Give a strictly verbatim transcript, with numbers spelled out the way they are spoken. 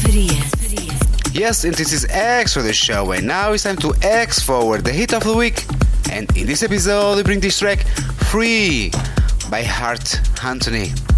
Yes, and this is X for the show, and now it's time to X forward the hit of the week. And in this episode, we bring this track Free by Hart Anthony.